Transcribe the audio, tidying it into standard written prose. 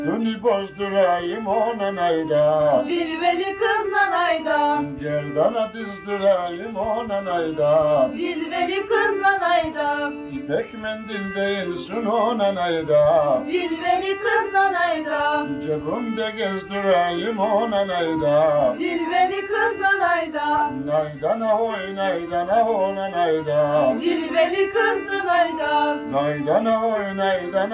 Dünü bozdurayım ona nayda, Cilveli kız nanayda, gerdana dizdirayım ona nayda. cilveli kız nanayda, İpek mendil değilsin ona nayda, cilveli kız nanayda, cebimde gezdirayım ona nayda. cilveli kız nanayda, Naydana hoy naydana ona nayda, cilveli kız nanayda. naydana hoy naydana.